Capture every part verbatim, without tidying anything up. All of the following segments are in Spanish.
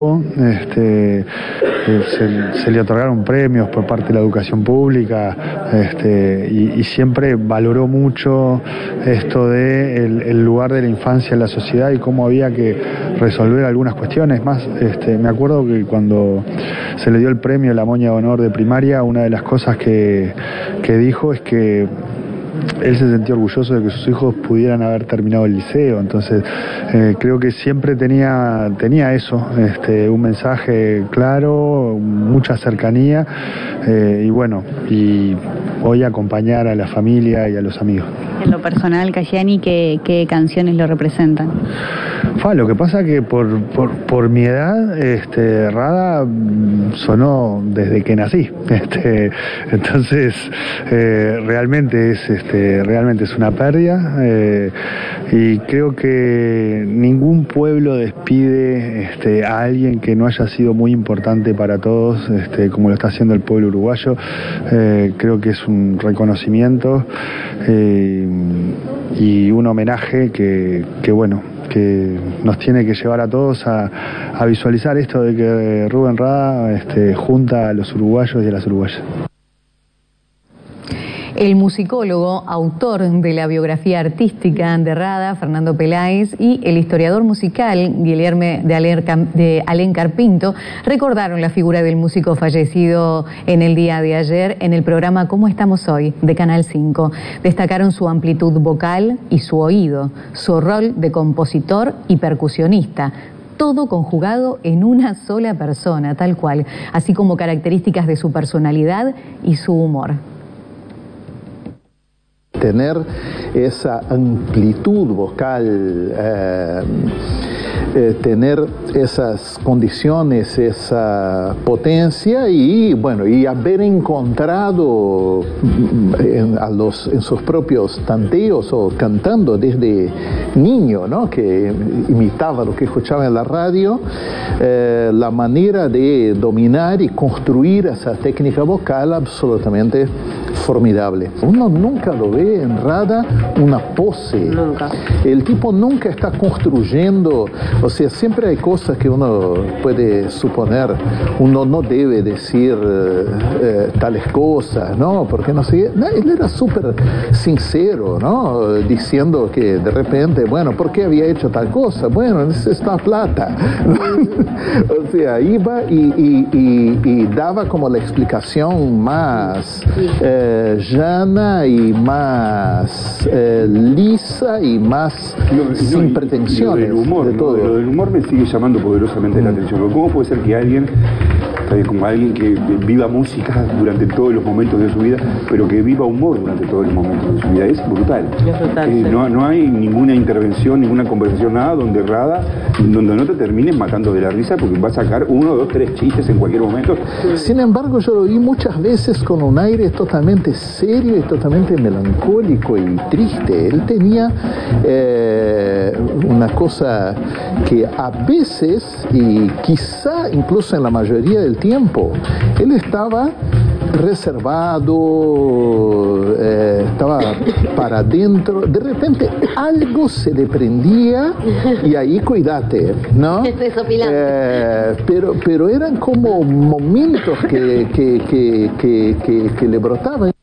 Este, eh, se, se le otorgaron premios por parte de la educación pública, este, y, y siempre valoró mucho esto de el, el lugar de la infancia en la sociedad y cómo había que resolver algunas cuestiones. Más, este, me acuerdo que cuando se le dio el premio La Moña de Honor de primaria, una de las cosas que, que dijo es que él se sentía orgulloso de que sus hijos pudieran haber terminado el liceo. Entonces eh, creo que siempre tenía, tenía eso, este, un mensaje claro, mucha cercanía, eh, y bueno, y hoy acompañar a la familia y a los amigos. En lo personal, Cayani, ¿qué, qué canciones lo representan? Fa, lo que pasa que por, por, por mi edad, este, Rada sonó desde que nací, este, entonces eh, realmente es este, realmente es una pérdida, eh, y creo que ningún pueblo despide este, a alguien que no haya sido muy importante para todos, este, como lo está haciendo el pueblo uruguayo. Eh, creo que es un reconocimiento eh, y un homenaje que, que bueno, que nos tiene que llevar a todos a, a visualizar esto de que Rubén Rada este, junta a los uruguayos y a las uruguayas. El musicólogo, autor de la biografía artística de Rada, Fernando Peláez, y el historiador musical, Guillermo de Alencar Pinto, recordaron la figura del músico fallecido en el día de ayer en el programa ¿Cómo estamos hoy?, de Canal cinco. Destacaron su amplitud vocal y su oído, su rol de compositor y percusionista, todo conjugado en una sola persona, tal cual, así como características de su personalidad y su humor. Tener esa amplitud vocal, eh, eh, tener esas condiciones, esa potencia y bueno, y haber encontrado en, a los, en sus propios tanteos o cantando desde niño, ¿no?, que imitaba lo que escuchaba en la radio, eh, la manera de dominar y construir esa técnica vocal absolutamente formidable. Uno nunca lo ve en Rada una pose. Nunca. El tipo nunca está construyendo, o sea, siempre hay cosas que uno puede suponer, uno no debe decir eh, eh, tales cosas, ¿no? Porque no sé, no, él era súper sincero, ¿no? Diciendo que de repente, bueno, ¿por qué había hecho tal cosa? Bueno, necesitaba plata. O sea, iba y, y, y, y daba como la explicación más eh, llana y más eh, lisa y más no, sin no, pretensiones. Lo del humor, de todo. ¿no? Lo del humor me sigue llamando poderosamente mm. la atención. ¿Cómo puede ser que alguien, como alguien que viva música durante todos los momentos de su vida, pero que viva humor durante todos los momentos de su vida? Es brutal. Es brutal, eh, sí. no, no hay ninguna intervención, ninguna conversación, nada donde Rada, donde no te termines matando de la risa porque va a sacar uno, dos, tres chistes en cualquier momento. Sin embargo, yo lo vi muchas veces con un aire totalmente serio y totalmente melancólico y triste. Él tenía eh, una cosa que a veces, y quizá incluso en la mayoría del tiempo, él estaba reservado, eh, estaba para adentro, de repente algo se le prendía y ahí cuídate, ¿no? Eh, pero, pero eran como momentos que, que, que, que, que, que le brotaban.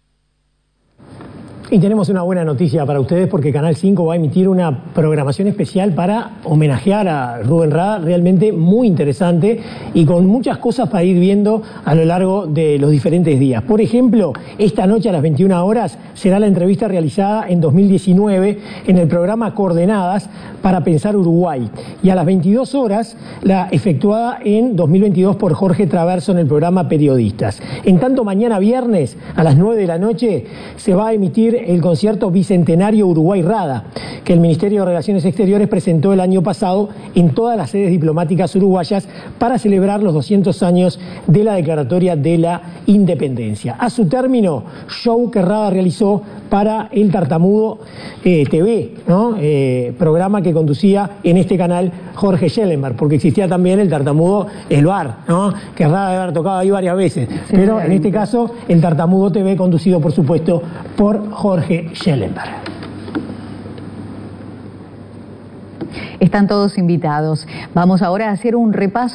Y tenemos una buena noticia para ustedes porque Canal cinco va a emitir una programación especial para homenajear a Rubén Rada, realmente muy interesante y con muchas cosas para ir viendo a lo largo de los diferentes días. Por ejemplo, esta noche a las veintiuna horas será la entrevista realizada en dos mil diecinueve en el programa Coordenadas para Pensar Uruguay, y a las veintidós horas la efectuada en dos mil veintidós por Jorge Traverso en el programa Periodistas. En tanto, mañana viernes a las nueve de la noche se va a emitir el concierto Bicentenario Uruguay Rada, que el Ministerio de Relaciones Exteriores presentó el año pasado en todas las sedes diplomáticas uruguayas para celebrar los doscientos años de la Declaratoria de la Independencia. A su término, show que Rada realizó para el Tartamudo eh, T V, ¿no? Eh, programa que conducía en este canal Jorge Schellenberg, porque existía también el Tartamudo El Bar, ¿no?, que Rada debe haber tocado ahí varias veces, pero en este caso el Tartamudo T V, conducido por supuesto por Jorge Schellenberg. Están todos invitados. Vamos ahora a hacer un repaso